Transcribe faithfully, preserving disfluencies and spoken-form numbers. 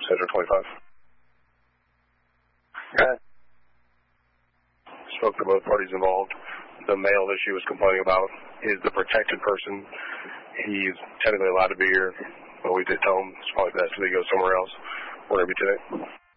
Cedar twenty-five. Okay. Spoke to both parties involved. The male that she was complaining about is the protected person. He's technically allowed to be here, but we did tell him it's probably best if he goes somewhere else. We're going to be today.